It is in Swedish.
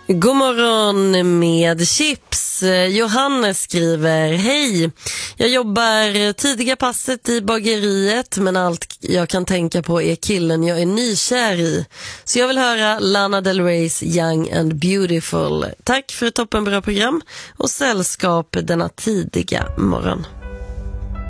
God morgon med chips. Johannes skriver: hej, jag jobbar tidiga passet i bageriet, men allt jag kan tänka på är killen jag är nykär i. Så jag vill höra Lana Del Reys Young and Beautiful. Tack för ett toppenbra program och sällskap denna tidiga morgon.